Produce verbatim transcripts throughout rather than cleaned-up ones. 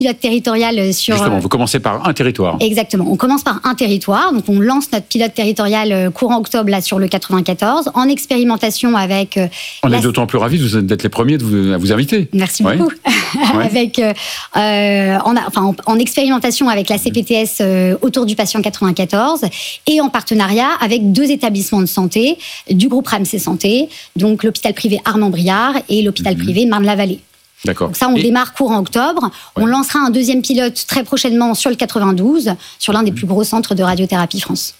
pilote territorial sur... Justement, vous commencez par un territoire. Exactement, on commence par un territoire. Donc, on lance notre pilote territorial courant octobre là, sur le quatre-vingt-quatorze, en expérimentation avec... Euh, on la... est d'autant plus ravis d'être les premiers de vous, à vous inviter. Merci ouais. beaucoup. Ouais. avec, euh, en, enfin, en, en expérimentation avec la C P T S euh, autour du patient quatre-vingt-quatorze et en partenariat avec deux établissements de santé du groupe Ramsay Santé, donc l'hôpital privé Armand-Briard et l'hôpital mmh. privé Marne-la-Vallée. D'accord. Donc ça, on et... démarre courant octobre. Ouais. On lancera un deuxième pilote très prochainement sur le quatre-vingt-douze, sur l'un des plus gros centres de radiothérapie France.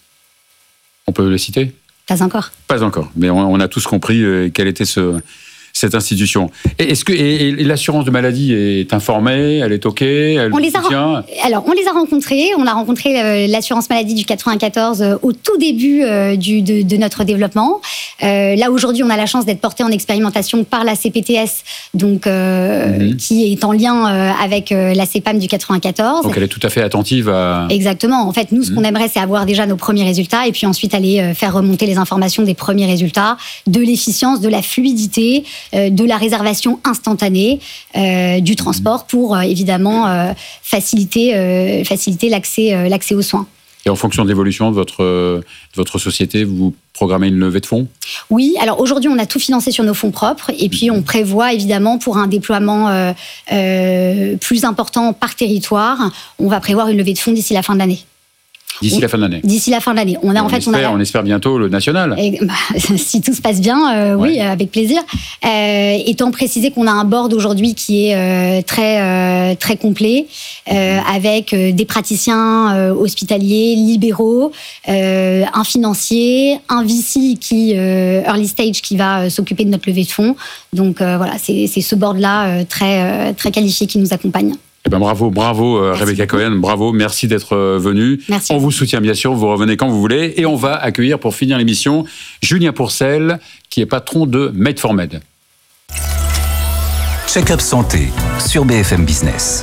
On peut le citer ? Pas encore. Pas encore, mais on, on a tous compris euh, quel était ce... cette institution. Et est-ce que et, et l'assurance de maladie est informée, elle est OK, elle on les a soutient ? Alors, on les a rencontrés. On a rencontré euh, l'assurance maladie du quatre-vingt-quatorze euh, au tout début euh, du, de, de notre développement. Euh, là, aujourd'hui, on a la chance d'être porté en expérimentation par la C P T S, donc, euh, mm-hmm. qui est en lien euh, avec euh, la C P A M du quatre-vingt-quatorze. Donc, elle est tout à fait attentive à... Exactement. En fait, nous, ce mm-hmm. qu'on aimerait, c'est avoir déjà nos premiers résultats et puis ensuite aller euh, faire remonter les informations des premiers résultats, de l'efficience, de la fluidité, de la réservation instantanée, euh, du transport pour euh, évidemment euh, faciliter, euh, faciliter l'accès, euh, l'accès aux soins. Et en fonction de l'évolution de votre, de votre société, vous programmez une levée de fonds ? Oui, alors aujourd'hui on a tout financé sur nos fonds propres et puis on prévoit évidemment pour un déploiement euh, euh, plus important par territoire, on va prévoir une levée de fonds d'ici la fin de l'année. D'ici on, la fin de l'année. D'ici la fin de l'année. On a on en fait, espère, on, a... on espère bientôt le national. Et, bah, si tout se passe bien, euh, ouais. oui, avec plaisir. Euh, étant précisé qu'on a un board aujourd'hui qui est euh, très euh, très complet, euh, avec euh, des praticiens euh, hospitaliers, libéraux, euh, un financier, un V C qui euh, early stage qui va euh, s'occuper de notre levée de fonds. Donc euh, voilà, c'est, c'est ce board-là euh, très euh, très qualifié qui nous accompagne. Eh ben bravo, bravo euh, Rebecca Cohen, bravo, merci d'être euh, venue. Merci. On vous soutient bien sûr, vous revenez quand vous voulez. Et on va accueillir pour finir l'émission Julien Pourcel, qui est patron de Made for Med. Check-up santé sur B F M Business.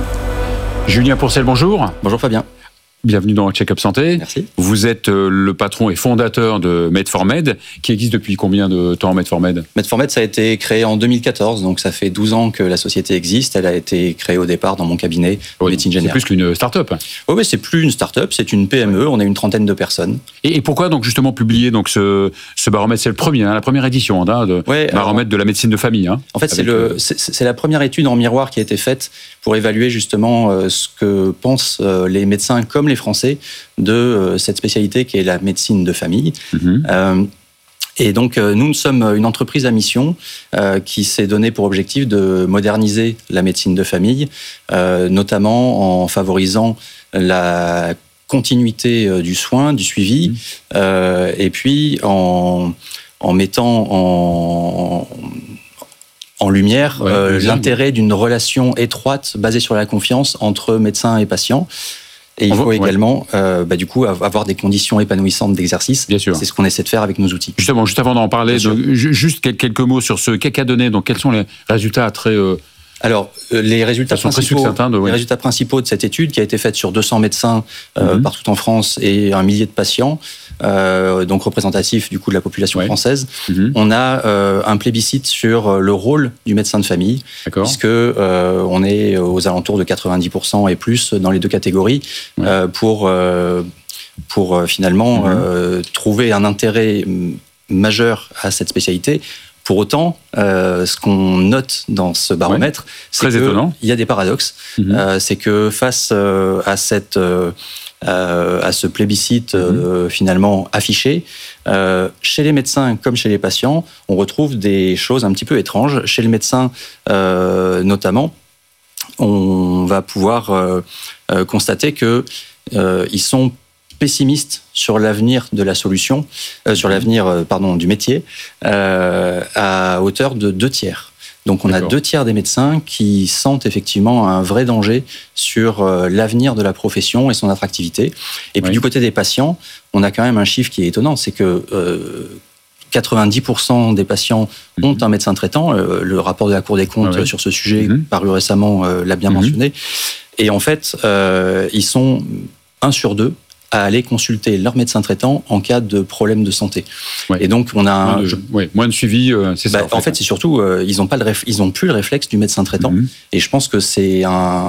Julien Pourcel, bonjour. Bonjour Fabien. Bienvenue dans Check-up Santé. Merci. Vous êtes le patron et fondateur de Made for Med, qui existe depuis combien de temps, Made for Med ? Made for Med, ça a été créé en deux mille quatorze, donc ça fait douze ans que la société existe. Elle a été créée au départ dans mon cabinet de oui, médecine générale. C'est plus qu'une start-up. Oui, mais c'est plus une start-up, c'est une P M E. On est une trentaine de personnes. Et, et pourquoi donc justement publier donc ce, ce baromètre ? C'est le premier, hein, la première édition hein, de ouais, baromètre alors, de la médecine de famille. Hein, en fait, c'est, le, euh... c'est, c'est la première étude en miroir qui a été faite pour évaluer justement euh, ce que pensent euh, les médecins comme les Français de euh, cette spécialité qui est la médecine de famille. Mmh. Euh, et donc, euh, nous, nous sommes une entreprise à mission euh, qui s'est donné pour objectif de moderniser la médecine de famille, euh, notamment en favorisant la continuité euh, du soin, du suivi, mmh. euh, et puis en, en mettant en... en lumière ouais, euh, l'intérêt d'une relation étroite basée sur la confiance entre médecins et patients. Et il faut ouais. également, euh, bah, du coup, avoir des conditions épanouissantes d'exercice. Bien sûr. C'est ce qu'on essaie de faire avec nos outils. Justement, juste avant d'en parler, donc, juste quelques mots sur ce qu'a donné. Donc, quels sont les résultats très... Euh... Alors, les résultats, principaux, de, oui. les résultats principaux de cette étude qui a été faite sur deux cents médecins euh, mm-hmm. partout en France et un millier de patients, euh, donc représentatifs du coup de la population ouais. française, mm-hmm. on a euh, un plébiscite sur le rôle du médecin de famille, D'accord. puisque euh, on est aux alentours de quatre-vingt-dix pour cent et plus dans les deux catégories ouais. euh, pour euh, pour euh, finalement mm-hmm. euh, trouver un intérêt majeur à cette spécialité. Pour autant, euh, ce qu'on note dans ce baromètre, ouais, c'est qu'il y a des paradoxes. Mmh. Euh, c'est que face euh, à, cette, euh, à ce plébiscite mmh. euh, finalement affiché, euh, chez les médecins comme chez les patients, on retrouve des choses un petit peu étranges. Chez le médecin euh, notamment, on va pouvoir euh, euh, constater qu'ils euh, sont pessimistes sur l'avenir de la solution, euh, sur l'avenir euh, pardon du métier, euh, à hauteur de deux tiers. Donc on D'accord. a deux tiers des médecins qui sentent effectivement un vrai danger sur euh, l'avenir de la profession et son attractivité. Et puis oui. du côté des patients, on a quand même un chiffre qui est étonnant, c'est que euh, quatre-vingt-dix pour cent des patients mmh. ont un médecin traitant. Euh, le rapport de la Cour des comptes ah ouais. sur ce sujet, mmh. paru récemment, euh, l'a bien mmh. mentionné. Et en fait, euh, ils sont un sur deux à aller consulter leur médecin traitant en cas de problème de santé. Ouais. Et donc, on a un... moins, de, ouais, moins de suivi, euh, c'est bah, ça. En fait, en fait c'est surtout, euh, ils n'ont pas le réf... ils ont plus le réflexe du médecin traitant. Mm-hmm. Et je pense que c'est un,